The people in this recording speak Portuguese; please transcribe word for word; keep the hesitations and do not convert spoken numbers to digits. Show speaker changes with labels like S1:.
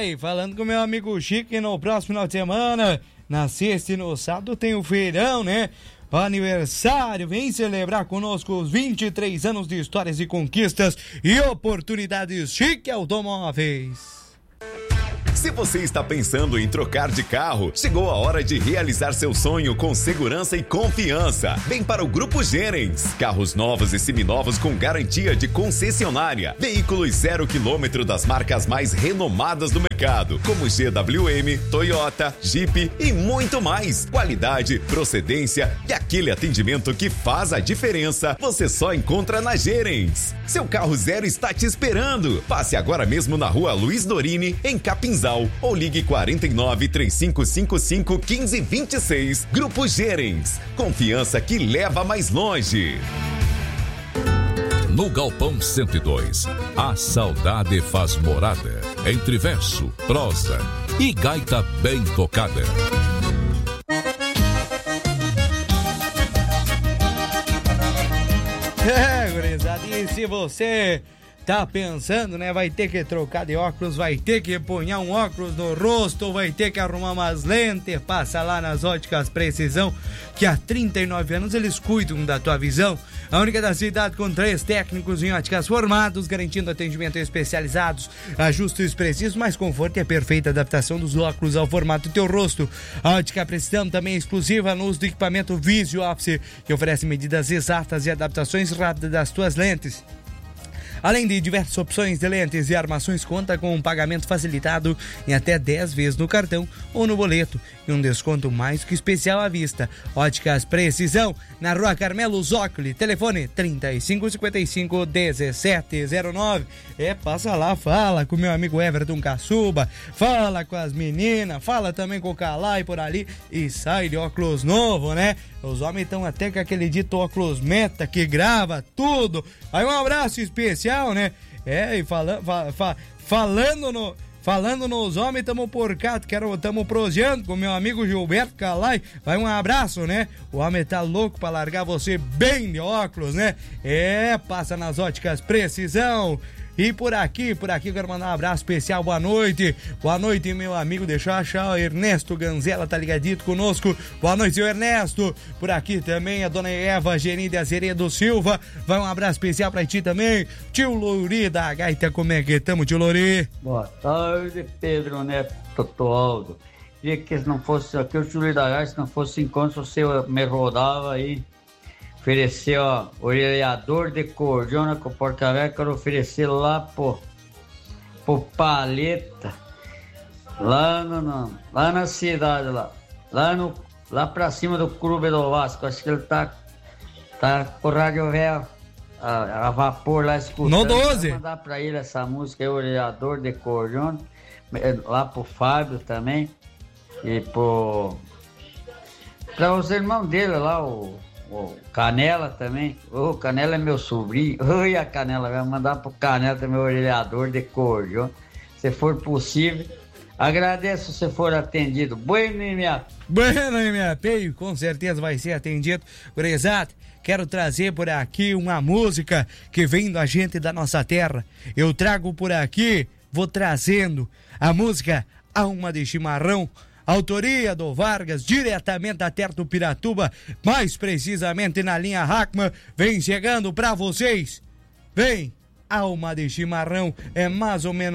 S1: É, e falando com meu amigo Chico, que no próximo final de semana, na sexta e no sábado, tem o feirão, né? Aniversário, vem celebrar conosco os vinte e três anos de histórias e conquistas e oportunidades Chique Automóveis.
S2: Se você está pensando em trocar de carro, chegou a hora de realizar seu sonho com segurança e confiança. Vem para o Grupo Gerens. Carros novos e seminovos com garantia de concessionária. Veículos zero quilômetro das marcas mais renomadas do mercado, como G W M, Toyota, Jeep e muito mais. Qualidade, procedência e aquele atendimento que faz a diferença, você só encontra na Gerens. Seu carro zero está te esperando. Passe agora mesmo na rua Luiz Dorini, em Capinzal, ou ligue quarenta e nove, três cinco cinco cinco, um cinco dois seis. Grupo Gerens. Confiança que leva mais longe.
S3: No Galpão cento e dois, a saudade faz morada. Entre verso, prosa e gaita bem tocada.
S1: É, gurizada, e se você tá pensando, né, vai ter que trocar de óculos, vai ter que pôr um óculos no rosto, vai ter que arrumar umas lentes, passa lá nas Óticas Precisão, que há trinta e nove anos eles cuidam da tua visão. A única da cidade com três técnicos em óticas formados, garantindo atendimento especializados, ajustes precisos, mais conforto e a perfeita adaptação dos óculos ao formato do teu rosto. A Ótica Precisão também é exclusiva no uso do equipamento Visio Office, que oferece medidas exatas e adaptações rápidas das tuas lentes. Além de diversas opções de lentes e armações, conta com um pagamento facilitado em até dez vezes no cartão ou no boleto e um desconto mais que especial à vista. Óticas Precisão, na Rua Carmelo Zócoli, telefone trinta e cinco cinquenta e cinco, dezessete zero nove. É, passa lá, fala com meu amigo Everton Caçuba, fala com as meninas, fala também com o Calai por ali e sai de óculos novo, né? Os homens estão até com aquele dito óculos meta que grava tudo. Aí um abraço especial, né? É, e fala, fa, fa, falando no... Falando nos homens, tamo por cá, quero, tamo proseando com meu amigo Gilberto Calai. Vai um abraço, né? O homem tá louco pra largar você bem de óculos, né? É, passa nas Óticas Precisão. E por aqui, por aqui, quero mandar um abraço especial, boa noite. Boa noite, meu amigo, deixa eu achar, o Ernesto Ganzella tá ligadito conosco. Boa noite, seu Ernesto. Por aqui também a dona Eva Genide Azeredo Silva. Vai um abraço especial pra ti também. Tio Louri da Gaita, como é que tamo, tio Louri?
S4: Boa tarde, Pedro Neto Totoaldo. Queria que se não fosse aqui o tio Louri da Gaita, se não fosse encontro, você me rodava aí. Oferecer, ó, orelhador de cordiona com porca-velha, quero oferecer lá pro, pro Paleta, lá, no, no, lá na cidade, lá, lá, no, lá pra cima do Clube do Vasco. Acho que ele tá, tá com o rádio velho a, a vapor lá escutando.
S1: No doze.
S4: Vou mandar pra ele essa música aí, orelhador de cordiona, lá pro Fábio também, e pro, pra os irmãos dele lá, o O Canela também. Ô, oh, Canela é meu sobrinho. Oi, a Canela, vai mandar pro Canela também o orelhador de cordiona. Se for possível, agradeço se for atendido. Bueno, minha.
S1: Bueno, minha P, com certeza vai ser atendido. Gurizada, quero trazer por aqui uma música que vem da gente da nossa terra. Eu trago por aqui, vou trazendo a música Alma de Chimarrão. Autoria do Vargas, diretamente da terra do Piratuba, mais precisamente na linha Hackman. Vem chegando pra vocês. Vem, Alma de Chimarrão, é mais ou menos